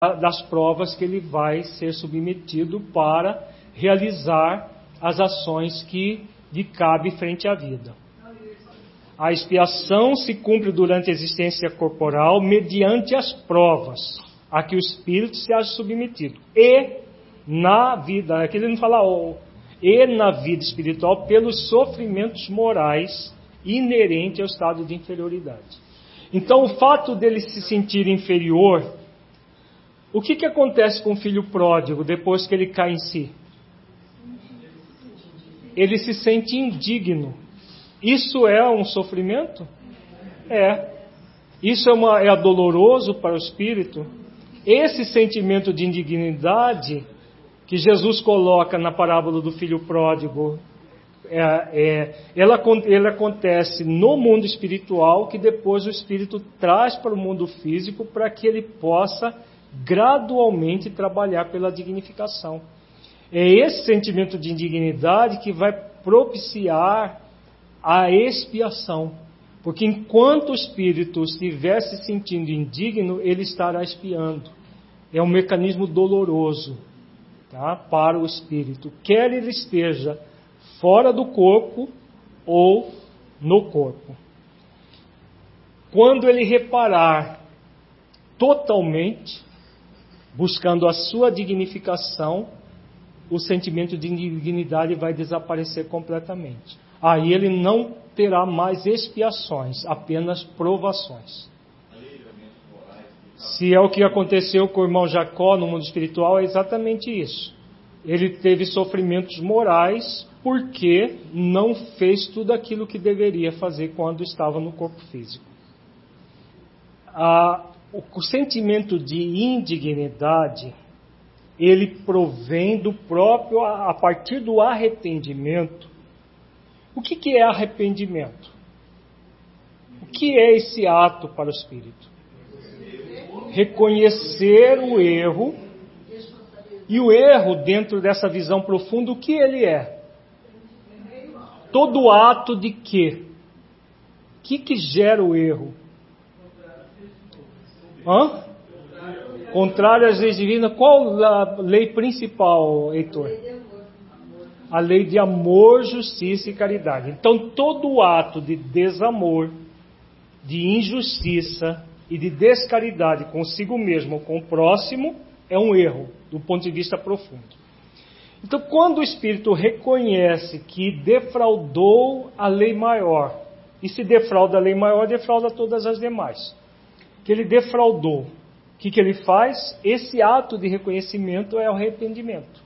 das provas que ele vai ser submetido para realizar as ações que lhe cabe frente à vida. A expiação se cumpre durante a existência corporal mediante as provas a que o espírito se acha submetido. E na vida, aqui ele não fala e na vida espiritual pelos sofrimentos morais inerentes ao estado de inferioridade. Então o fato dele se sentir inferior, o que acontece com o filho pródigo depois que ele cai em si? Ele se sente indigno. Isso é um sofrimento? É. Isso é doloroso para o espírito? Esse sentimento de indignidade que Jesus coloca na parábola do filho pródigo, ela acontece no mundo espiritual, que depois o espírito traz para o mundo físico para que ele possa gradualmente trabalhar pela dignificação. É esse sentimento de indignidade que vai propiciar a expiação. Porque enquanto o espírito estiver se sentindo indigno, ele estará expiando. É um mecanismo doloroso, tá, para o espírito. Quer ele esteja fora do corpo ou no corpo. Quando ele reparar totalmente, buscando a sua dignificação, o sentimento de indignidade vai desaparecer completamente. Aí ele não terá mais expiações, apenas provações. Se é o que aconteceu com o irmão Jacó no mundo espiritual, é exatamente isso. Ele teve sofrimentos morais porque não fez tudo aquilo que deveria fazer quando estava no corpo físico. O sentimento de indignidade, ele provém do próprio, a partir do arrependimento. O que é arrependimento? O que é esse ato para o espírito? Reconhecer o erro, e o erro, dentro dessa visão profunda, o que ele é? Todo ato de quê? O que gera o erro? Contrário às leis divinas. Qual a lei principal, Heitor? A lei de amor, justiça e caridade. Então, todo ato de desamor, de injustiça e de descaridade consigo mesmo ou com o próximo é um erro, do ponto de vista profundo. Então, quando o espírito reconhece que defraudou a lei maior, e se defrauda a lei maior, defrauda todas as demais, que ele defraudou, o que ele faz? Esse ato de reconhecimento é o arrependimento.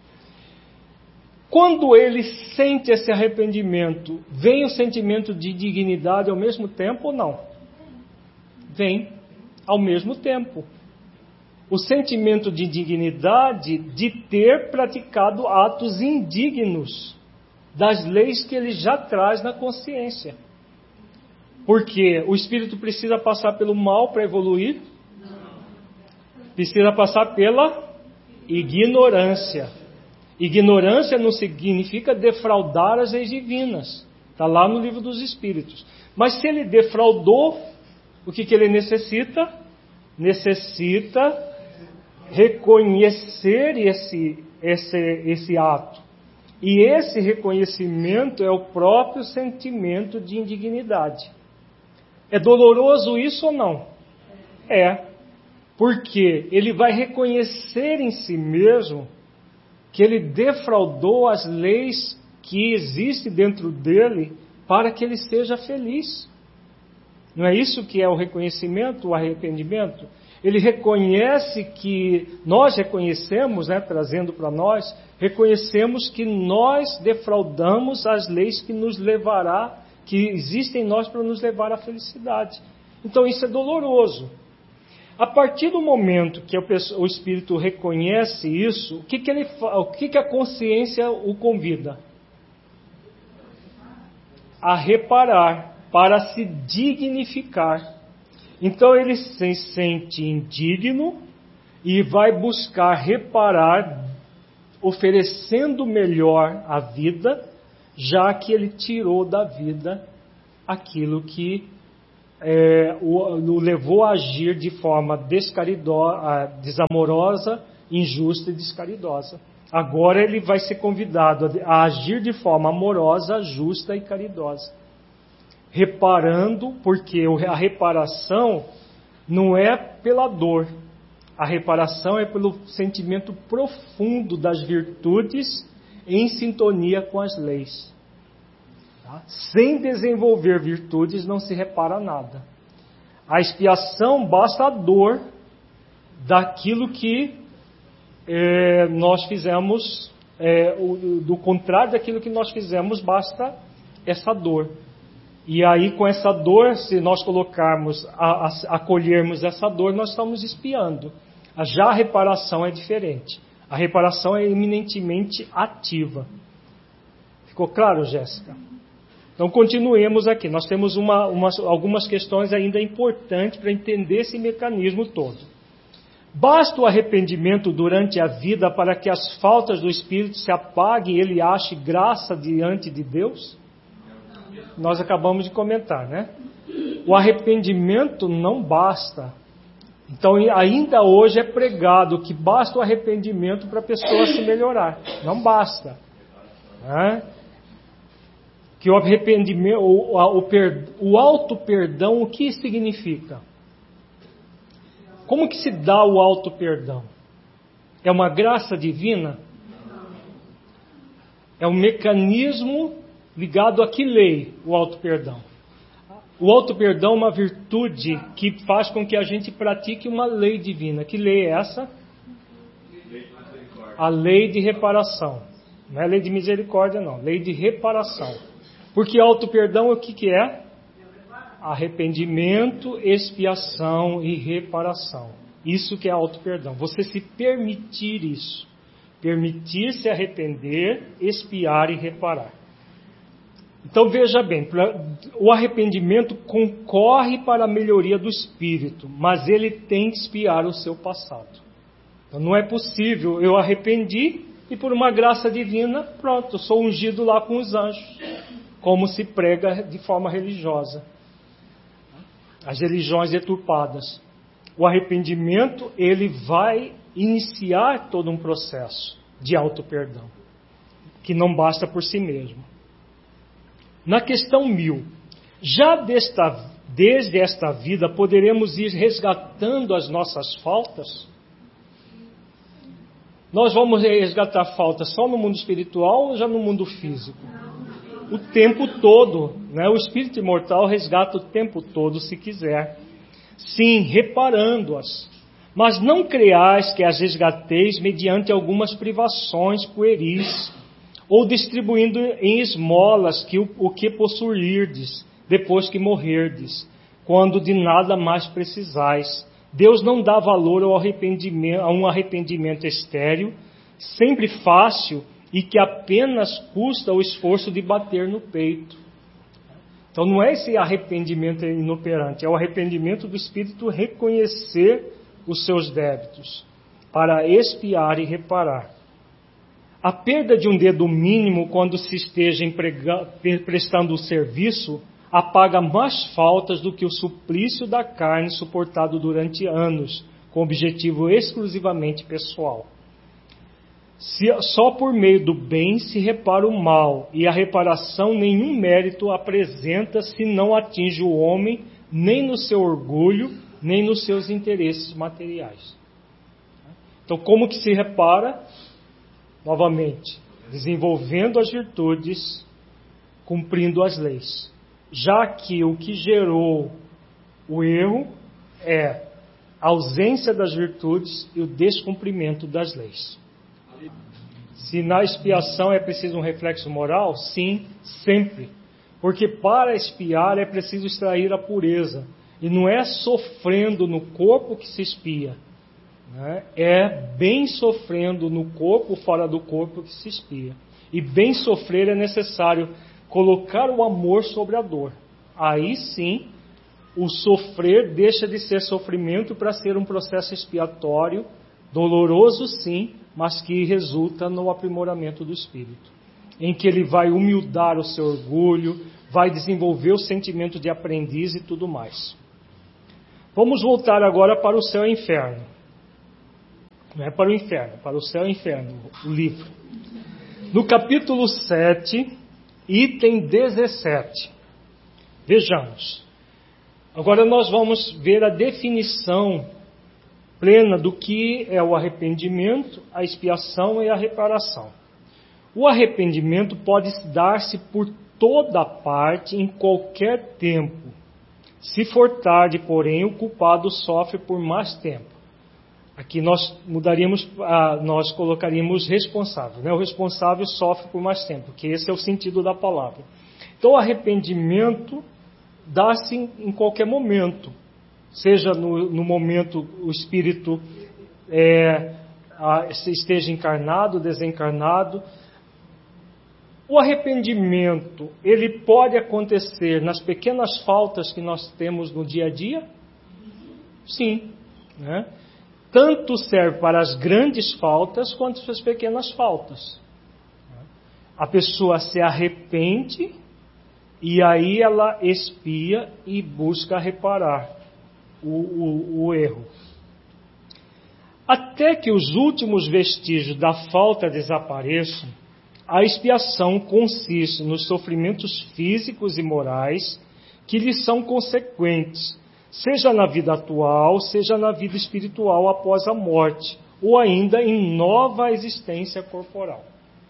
Quando ele sente esse arrependimento, vem o sentimento de dignidade ao mesmo tempo ou não? Vem ao mesmo tempo. O sentimento de dignidade de ter praticado atos indignos das leis que ele já traz na consciência. Porque o espírito precisa passar pelo mal para evoluir? Precisa passar pela ignorância. Ignorância não significa defraudar as leis divinas. Está lá no livro dos Espíritos. Mas se ele defraudou, o que ele necessita? Necessita reconhecer esse ato. E esse reconhecimento é o próprio sentimento de indignidade. É doloroso isso ou não? É. Porque ele vai reconhecer em si mesmo que ele defraudou as leis que existem dentro dele para que ele seja feliz. Não é isso que é o reconhecimento, o arrependimento? Ele reconhece que nós reconhecemos, trazendo para nós, reconhecemos que nós defraudamos as leis que nos levará, que existem em nós para nos levar à felicidade. Então isso é doloroso. A partir do momento que o espírito reconhece isso, o que a consciência o convida? A reparar, para se dignificar. Então ele se sente indigno e vai buscar reparar, oferecendo melhor a vida, já que ele tirou da vida aquilo que o levou a agir de forma desamorosa, injusta e descaridosa. Agora ele vai ser convidado a agir de forma amorosa, justa e caridosa. Reparando, porque a reparação não é pela dor. A reparação é pelo sentimento profundo das virtudes em sintonia com as leis. Tá? Sem desenvolver virtudes não se repara nada. A expiação basta a dor daquilo que nós fizemos, do contrário daquilo que nós fizemos, basta essa dor. E aí, com essa dor, se nós colocarmos, acolhermos essa dor, nós estamos expiando. Já a reparação é diferente. A reparação é eminentemente ativa. Ficou claro, Jéssica? Então, continuemos aqui. Nós temos algumas questões ainda importantes para entender esse mecanismo todo. Basta o arrependimento durante a vida para que as faltas do Espírito se apaguem e ele ache graça diante de Deus? Nós acabamos de comentar, né? O arrependimento não basta. Então, ainda hoje é pregado que basta o arrependimento para a pessoa se melhorar. Não basta. Né? Que o arrependimento, o auto-perdão, o que significa? Como que se dá o auto-perdão? É uma graça divina? É um mecanismo ligado a que lei, o auto-perdão? O auto-perdão é uma virtude que faz com que a gente pratique uma lei divina. Que lei é essa? A lei de reparação. Não é lei de misericórdia, não. Lei de reparação. Porque auto-perdão, o que é? Arrependimento, expiação e reparação. Isso que é auto-perdão. Você se permitir isso. Permitir se arrepender, expiar e reparar. Então veja bem, o arrependimento concorre para a melhoria do espírito, mas ele tem que expiar o seu passado. Então não é possível, eu arrependi e por uma graça divina, pronto, eu sou ungido lá com os anjos, como se prega de forma religiosa. As religiões deturpadas. O arrependimento, ele vai iniciar todo um processo de auto-perdão, que não basta por si mesmo. Na questão 1000, já desde esta vida poderemos ir resgatando as nossas faltas? Nós vamos resgatar faltas só no mundo espiritual ou já no mundo físico? O tempo todo, né? O espírito imortal resgata o tempo todo, se quiser. Sim, reparando-as. Mas não creais que as resgateis mediante algumas privações pueris, ou distribuindo em esmolas o que possuirdes, depois que morrerdes, quando de nada mais precisais. Deus não dá valor a um arrependimento estéril, sempre fácil, e que apenas custa o esforço de bater no peito. Então não é esse arrependimento inoperante, é o arrependimento do Espírito reconhecer os seus débitos, para expiar e reparar. A perda de um dedo mínimo quando se esteja prestando o serviço apaga mais faltas do que o suplício da carne suportado durante anos, com objetivo exclusivamente pessoal. Só por meio do bem se repara o mal, e a reparação nenhum mérito apresenta se não atinge o homem nem no seu orgulho, nem nos seus interesses materiais. Então, como que se repara? Novamente, desenvolvendo as virtudes, cumprindo as leis. Já que o que gerou o erro é a ausência das virtudes e o descumprimento das leis. Se na expiação é preciso um reflexo moral, sim, sempre. Porque para expiar é preciso extrair a pureza. E não é sofrendo no corpo que se expia. Né? É bem sofrendo no corpo, fora do corpo que se expia. E bem sofrer é necessário colocar o amor sobre a dor. Aí sim, o sofrer deixa de ser sofrimento para ser um processo expiatório, doloroso sim, mas que resulta no aprimoramento do espírito, em que ele vai humildar o seu orgulho, vai desenvolver o sentimento de aprendiz e tudo mais. Vamos voltar agora para o céu e inferno. Não é para o inferno, para o céu e inferno, o livro. No capítulo 7, item 17. Vejamos. Agora nós vamos ver a definição plena do que é o arrependimento, a expiação e a reparação. O arrependimento pode dar-se por toda parte, em qualquer tempo. Se for tarde, porém, o culpado sofre por mais tempo. Aqui nós mudaríamos, nós colocaríamos responsável, né? O responsável sofre por mais tempo, que esse é o sentido da palavra. Então, o arrependimento dá-se em qualquer momento, seja no momento o espírito esteja encarnado, desencarnado. O arrependimento, ele pode acontecer nas pequenas faltas que nós temos no dia a dia? Sim, né? Tanto serve para as grandes faltas quanto para as pequenas faltas. A pessoa se arrepende e aí ela expia e busca reparar o erro. Até que os últimos vestígios da falta desapareçam, a expiação consiste nos sofrimentos físicos e morais que lhes são consequentes, seja na vida atual, seja na vida espiritual após a morte, ou ainda em nova existência corporal.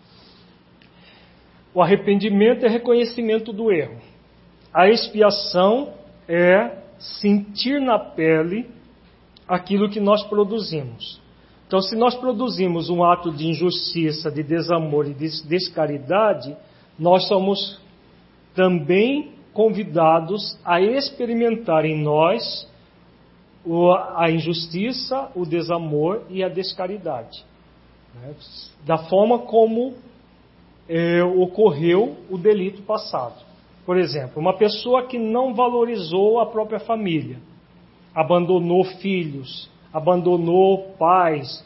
O arrependimento é reconhecimento do erro. A expiação é sentir na pele aquilo que nós produzimos. Então, se nós produzimos um ato de injustiça, de desamor e de descaridade, nós somos também convidados a experimentar em nós a injustiça, o desamor e a descaridade, né? Da forma como ocorreu o delito passado. Por exemplo, uma pessoa que não valorizou a própria família, abandonou filhos, abandonou pais,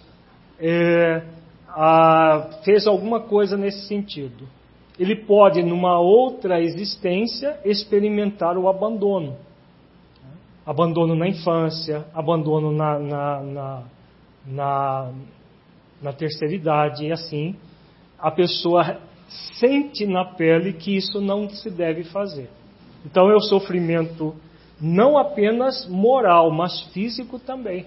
fez alguma coisa nesse sentido. Ele pode, numa outra existência, experimentar o abandono. Abandono na infância, abandono na terceira idade, e assim a pessoa sente na pele que isso não se deve fazer. Então é o sofrimento não apenas moral, mas físico também.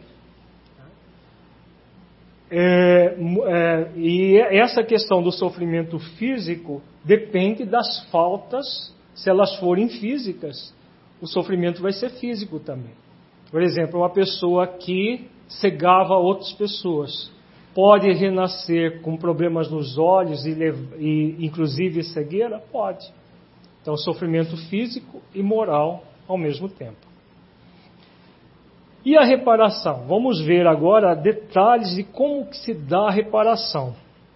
E essa questão do sofrimento físico depende das faltas. Se elas forem físicas, o sofrimento vai ser físico também. Por exemplo, uma pessoa que cegava outras pessoas pode renascer com problemas nos olhos e inclusive cegueira? Pode. Então, sofrimento físico e moral ao mesmo tempo. E a reparação? Vamos ver agora detalhes de como que se dá a reparação.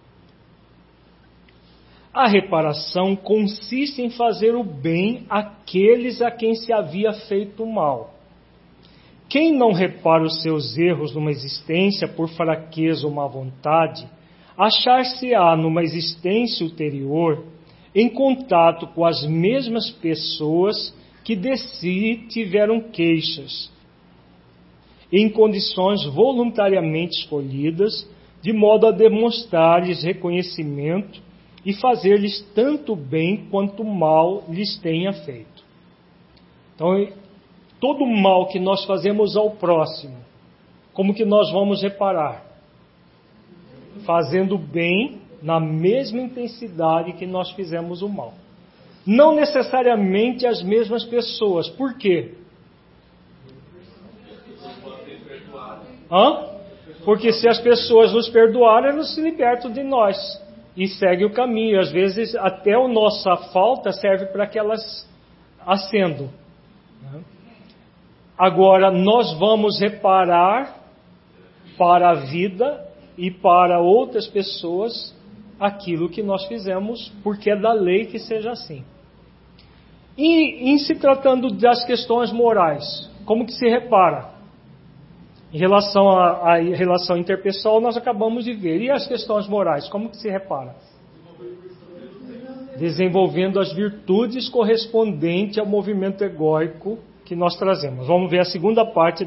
A reparação consiste em fazer o bem àqueles a quem se havia feito mal. Quem não repara os seus erros numa existência por fraqueza ou má vontade, achar-se-á numa existência ulterior em contato com as mesmas pessoas que de si tiveram queixas, em condições voluntariamente escolhidas, de modo a demonstrar-lhes reconhecimento e fazer-lhes tanto bem quanto mal lhes tenha feito. Então, todo o mal que nós fazemos ao próximo, como que nós vamos reparar? Fazendo bem na mesma intensidade que nós fizemos o mal. Não necessariamente as mesmas pessoas. Por quê? Porque se as pessoas nos perdoarem, elas se libertam de nós e seguem o caminho. Às vezes até a nossa falta serve para que elas acendam. Agora nós vamos reparar para a vida e para outras pessoas aquilo que nós fizemos, porque é da lei que seja assim. E em se tratando das questões morais, como que se repara? Em relação à relação interpessoal, nós acabamos de ver. E as questões morais, como que se repara? desenvolvendo as virtudes correspondentes ao movimento egóico que nós trazemos. Vamos ver a segunda parte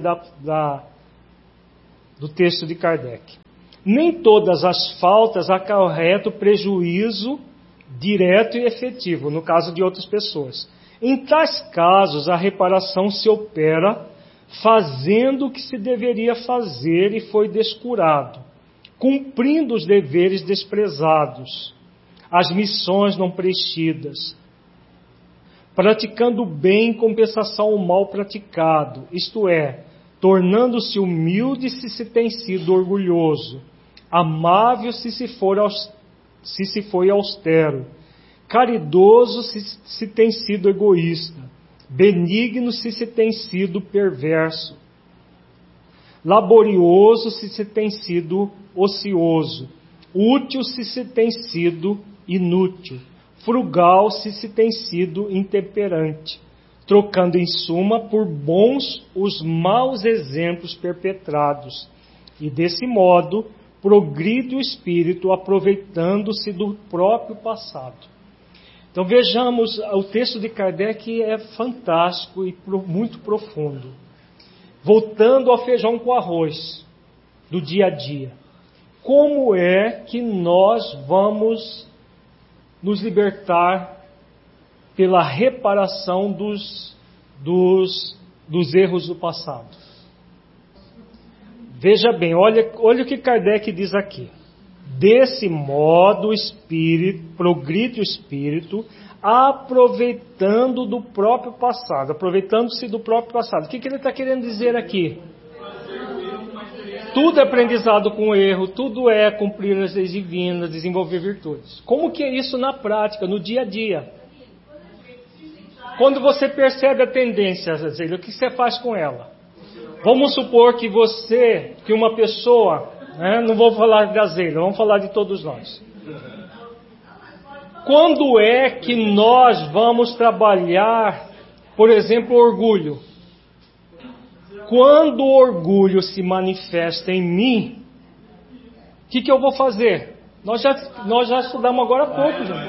do texto de Kardec. Nem todas as faltas acarretam prejuízo direto e efetivo, no caso de outras pessoas. Em tais casos, a reparação se opera fazendo o que se deveria fazer e foi descurado, cumprindo os deveres desprezados, as missões não preenchidas, praticando o bem em compensação ao mal praticado, isto é, tornando-se humilde se tem sido orgulhoso, amável se foi austero, caridoso se tem sido egoísta, benigno se tem sido perverso, laborioso se tem sido ocioso, útil se tem sido inútil, frugal se tem sido intemperante, trocando em suma por bons os maus exemplos perpetrados, e desse modo progride o espírito aproveitando-se do próprio passado. Então vejamos, o texto de Kardec é fantástico e muito profundo. Voltando ao feijão com arroz do dia a dia. Como é que nós vamos nos libertar pela reparação dos erros do passado? Veja bem, olha o que Kardec diz aqui. Desse modo, progride o espírito, aproveitando do próprio passado, aproveitando-se do próprio passado. O que ele está querendo dizer aqui? Tudo é aprendizado com erro, tudo é cumprir as leis divinas, desenvolver virtudes. Como que é isso na prática, no dia a dia? Quando você percebe a tendência, o que você faz com ela? Vamos supor que uma pessoa, não vou falar de Azeila, vamos falar de todos nós. Quando é que nós vamos trabalhar, por exemplo, o orgulho? Quando o orgulho se manifesta em mim, o que eu vou fazer? Nós já estudamos agora há pouco, gente.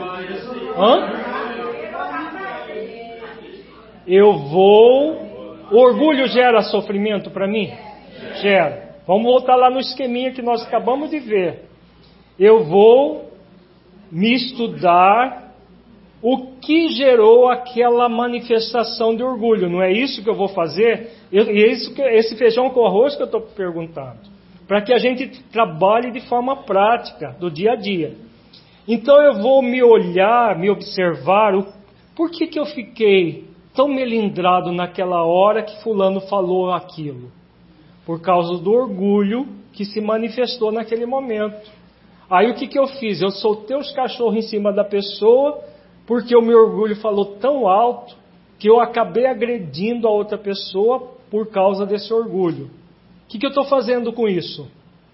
O orgulho gera sofrimento para mim? Gera. Vamos voltar lá no esqueminha que nós acabamos de ver. Eu vou me estudar o que gerou aquela manifestação de orgulho. Não é isso que eu vou fazer? Esse feijão com arroz que eu estou perguntando. Para que a gente trabalhe de forma prática, do dia a dia. Então eu vou me olhar, me observar. Por que eu fiquei tão melindrado naquela hora que fulano falou aquilo? Por causa do orgulho que se manifestou naquele momento. Aí o que eu fiz? Eu soltei os cachorros em cima da pessoa, porque o meu orgulho falou tão alto, que eu acabei agredindo a outra pessoa por causa desse orgulho. O que eu estou fazendo com isso?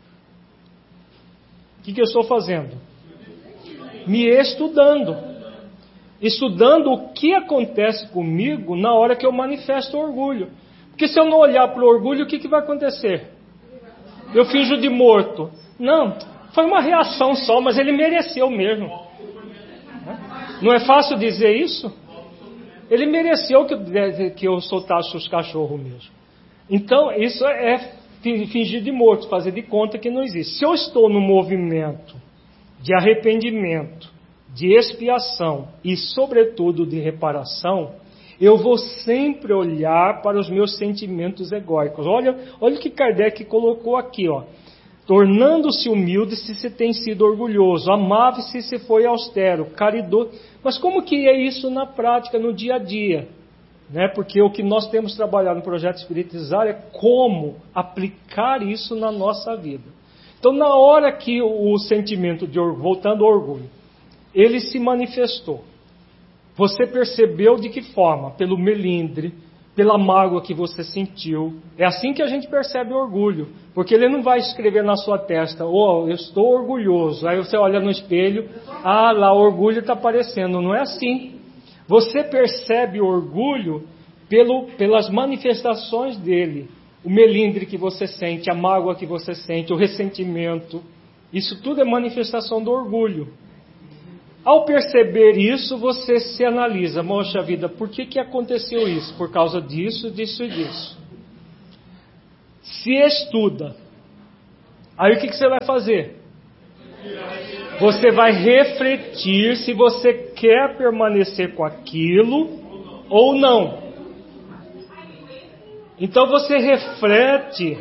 O que eu estou fazendo? Me estudando. Estudando o que acontece comigo na hora que eu manifesto o orgulho. Porque se eu não olhar para o orgulho, o que vai acontecer? Eu finjo de morto. Não, foi uma reação só, mas ele mereceu mesmo. Não é fácil dizer isso? Ele mereceu que eu soltasse os cachorros mesmo. Então, isso é fingir de morto, fazer de conta que não existe. Se eu estou no movimento de arrependimento, de expiação e, sobretudo, de reparação, eu vou sempre olhar para os meus sentimentos egóicos. Olha o que Kardec colocou aqui, ó. Tornando-se humilde se tem sido orgulhoso, amável se foi austero, caridoso. Mas como que é isso na prática, no dia a dia? Porque o que nós temos trabalhado no Projeto Espiritizar é como aplicar isso na nossa vida. Então, na hora que o sentimento de orgulho, voltando ao orgulho, ele se manifestou, você percebeu de que forma? Pelo melindre, pela mágoa que você sentiu. É assim que a gente percebe o orgulho. Porque ele não vai escrever na sua testa, eu estou orgulhoso. Aí você olha no espelho, lá o orgulho está aparecendo. Não é assim. Você percebe o orgulho pelas manifestações dele. O melindre que você sente, a mágoa que você sente, o ressentimento. Isso tudo é manifestação do orgulho. Ao perceber isso, você se analisa, moxa vida, por que aconteceu isso? Por causa disso, disso e disso. Se estuda. Aí o que você vai fazer? Você vai refletir se você quer permanecer com aquilo ou não. Então você reflete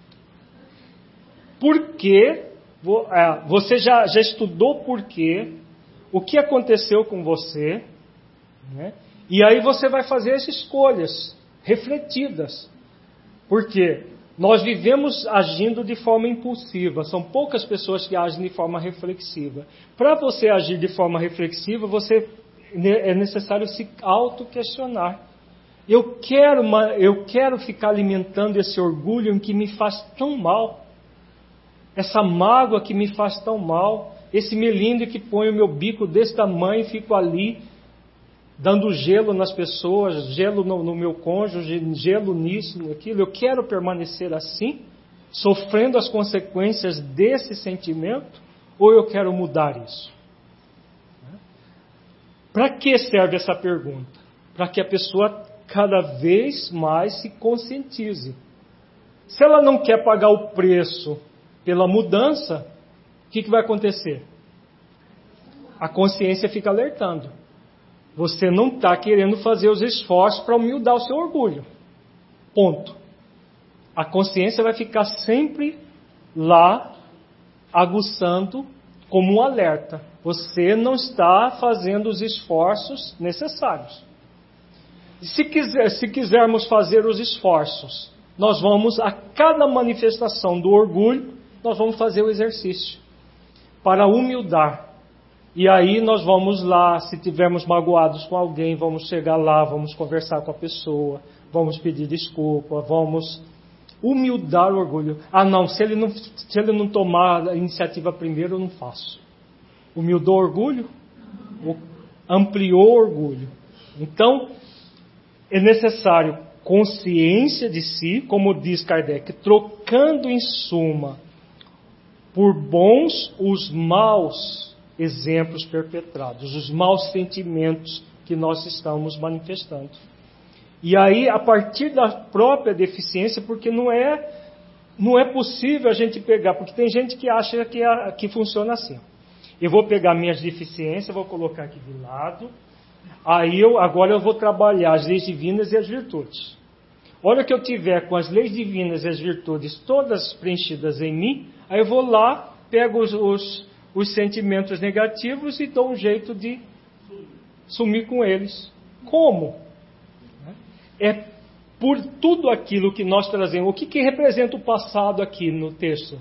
por quê, você já estudou por quê, o que aconteceu com você, né? E aí você vai fazer as escolhas refletidas. Por quê? Nós vivemos agindo de forma impulsiva. São poucas pessoas que agem de forma reflexiva. Para você agir de forma reflexiva, é necessário se auto-questionar. Eu quero ficar alimentando esse orgulho em que me faz tão mal. Essa mágoa que me faz tão mal. Esse melindre que põe o meu bico desse tamanho e fico ali dando gelo nas pessoas, gelo no meu cônjuge, gelo nisso, naquilo. Eu quero permanecer assim, sofrendo as consequências desse sentimento, ou eu quero mudar isso? Para que serve essa pergunta? Para que a pessoa cada vez mais se conscientize. Se ela não quer pagar o preço pela mudança, o que vai acontecer? A consciência fica alertando. Você não está querendo fazer os esforços para humildar o seu orgulho. Ponto. A consciência vai ficar sempre lá, aguçando como um alerta. Você não está fazendo os esforços necessários. Se quisermos fazer os esforços, nós vamos, a cada manifestação do orgulho, nós vamos fazer o exercício para humildar. E aí nós vamos lá, se tivermos magoados com alguém, vamos chegar lá, vamos conversar com a pessoa, vamos pedir desculpa, vamos humildar o orgulho. Ah não, se ele não tomar a iniciativa primeiro, eu não faço. Humildou o orgulho? Ampliou o orgulho. Então, é necessário consciência de si, como diz Kardec, trocando em suma por bons os maus exemplos perpetrados, os maus sentimentos que nós estamos manifestando. E aí, a partir da própria deficiência, porque não é possível a gente pegar, porque tem gente que acha que funciona assim. Eu vou pegar minhas deficiências, vou colocar aqui de lado, agora eu vou trabalhar as leis divinas e as virtudes. Olha que eu tiver com as leis divinas e as virtudes todas preenchidas em mim, aí eu vou lá, pego os sentimentos negativos e dou um jeito de sumir com eles. Como? É por tudo aquilo que nós trazemos. O que representa o passado aqui no texto?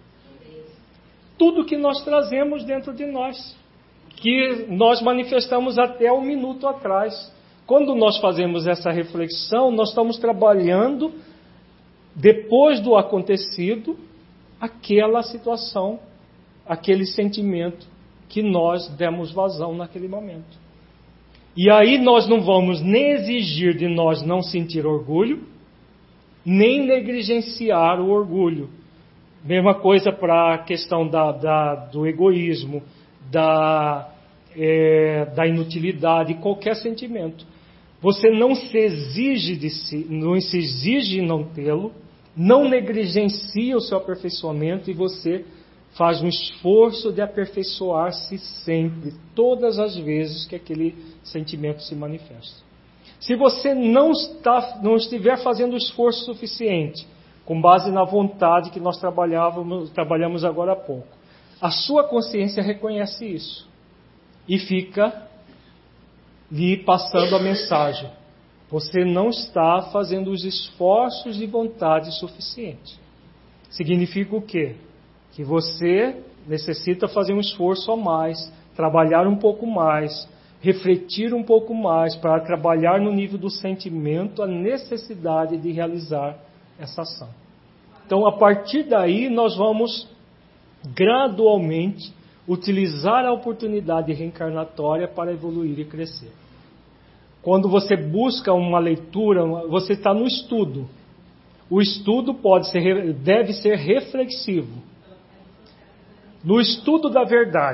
Tudo que nós trazemos dentro de nós, que nós manifestamos até um minuto atrás. Quando nós fazemos essa reflexão, nós estamos trabalhando, depois do acontecido, aquela situação, aquele sentimento que nós demos vazão naquele momento. E aí nós não vamos nem exigir de nós não sentir orgulho, nem negligenciar o orgulho. Mesma coisa para a questão do egoísmo, da inutilidade, qualquer sentimento. Você não se exige de si, não se exige não tê-lo, não negligencia o seu aperfeiçoamento e você faz um esforço de aperfeiçoar-se sempre, todas as vezes que aquele sentimento se manifesta. Se você não estiver fazendo o esforço suficiente, com base na vontade que nós trabalhamos agora há pouco, a sua consciência reconhece isso e fica lhe passando a mensagem. Você não está fazendo os esforços de vontade suficientes. Significa o quê? Que você necessita fazer um esforço a mais, trabalhar um pouco mais, refletir um pouco mais, para trabalhar no nível do sentimento a necessidade de realizar essa ação. Então, a partir daí, nós vamos gradualmente utilizar a oportunidade reencarnatória para evoluir e crescer. Quando você busca uma leitura, você está no estudo. O estudo deve ser reflexivo. No estudo da verdade,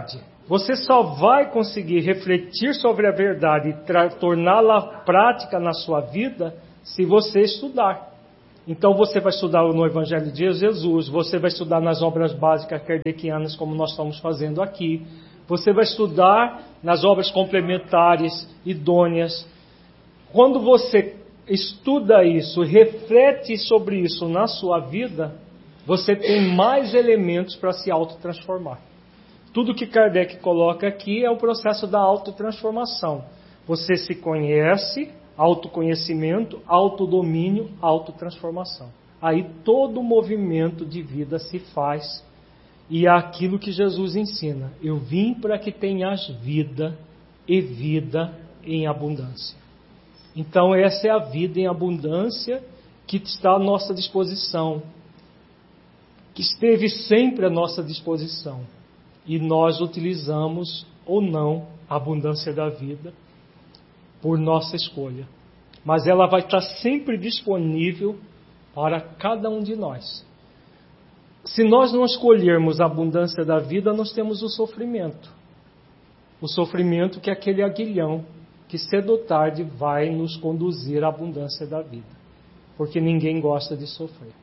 Você só vai conseguir refletir sobre a verdade e torná-la prática na sua vida se você estudar. Então você vai estudar no Evangelho de Jesus, você vai estudar nas obras básicas kardecianas, como nós estamos fazendo aqui, você vai estudar nas obras complementares, idôneas. Quando você estuda isso, reflete sobre isso na sua vida, você tem mais elementos para se autotransformar. Tudo que Kardec coloca aqui é o processo da autotransformação. Você se conhece, autoconhecimento, autodomínio, autotransformação. Aí todo o movimento de vida se faz e é aquilo que Jesus ensina. Eu vim para que tenhas vida e vida em abundância. Então essa é a vida em abundância que está à nossa disposição, que esteve sempre à nossa disposição. E nós utilizamos ou não a abundância da vida por nossa escolha. Mas ela vai estar sempre disponível para cada um de nós. Se nós não escolhermos a abundância da vida, nós temos o sofrimento. O sofrimento que é aquele aguilhão que cedo ou tarde vai nos conduzir à abundância da vida. Porque ninguém gosta de sofrer.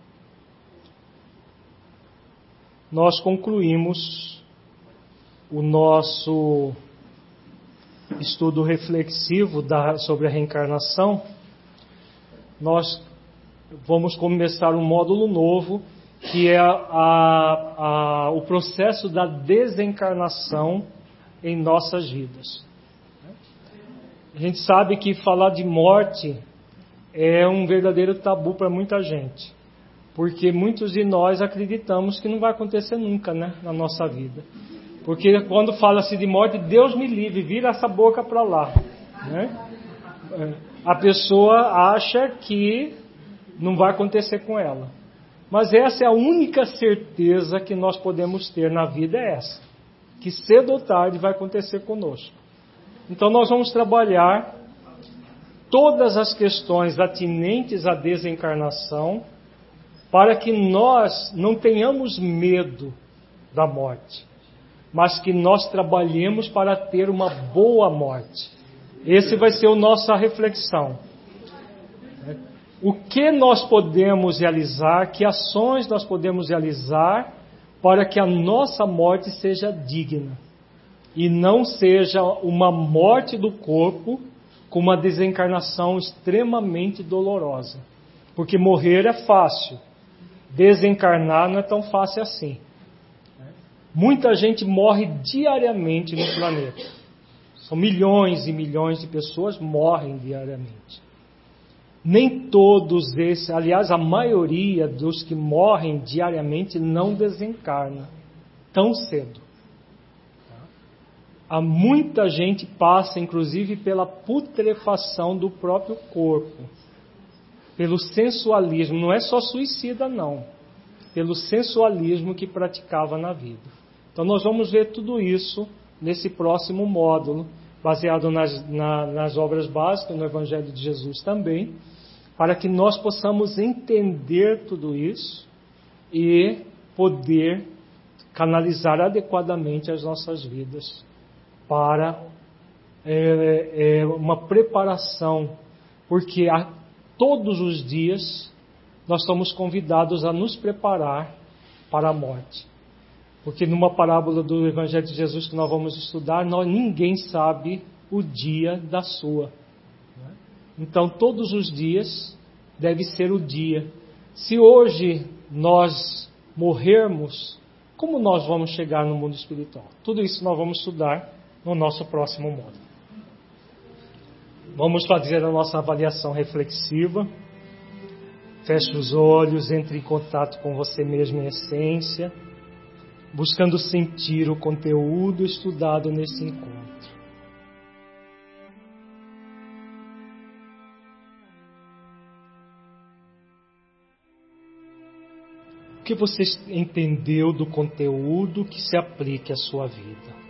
Nós concluímos o nosso estudo reflexivo sobre a reencarnação. Nós vamos começar um módulo novo, que é o processo da desencarnação em nossas vidas. A gente sabe que falar de morte é um verdadeiro tabu para muita gente, porque muitos de nós acreditamos que não vai acontecer nunca, né, na nossa vida. Porque quando fala-se de morte, Deus me livre, vira essa boca para lá, né? A pessoa acha que não vai acontecer com ela. Mas essa é a única certeza que nós podemos ter na vida, é essa. Que cedo ou tarde vai acontecer conosco. Então nós vamos trabalhar todas as questões atinentes à desencarnação para que nós não tenhamos medo da morte, mas que nós trabalhemos para ter uma boa morte. Esse vai ser a nossa reflexão. O que nós podemos realizar, que ações nós podemos realizar para que a nossa morte seja digna e não seja uma morte do corpo com uma desencarnação extremamente dolorosa. Porque morrer é fácil, desencarnar não é tão fácil assim. Muita gente morre diariamente no planeta. São milhões e milhões de pessoas morrem diariamente. Nem todos esses, aliás, a maioria dos que morrem diariamente não desencarna tão cedo. Há muita gente passa, inclusive, pela putrefação do próprio corpo, pelo sensualismo. Não é só suicida, não. Pelo sensualismo que praticava na vida. Então nós vamos ver tudo isso nesse próximo módulo, baseado nas obras básicas, no Evangelho de Jesus também, para que nós possamos entender tudo isso e poder canalizar adequadamente as nossas vidas para uma preparação, porque todos os dias nós somos convidados a nos preparar para a morte. Porque numa parábola do Evangelho de Jesus que nós vamos estudar, ninguém sabe o dia da sua. Então todos os dias deve ser o dia. Se hoje nós morrermos, como nós vamos chegar no mundo espiritual? Tudo isso nós vamos estudar no nosso próximo módulo. Vamos fazer a nossa avaliação reflexiva. Feche os olhos, entre em contato com você mesmo em essência, buscando sentir o conteúdo estudado nesse encontro. O que você entendeu do conteúdo que se aplique à sua vida?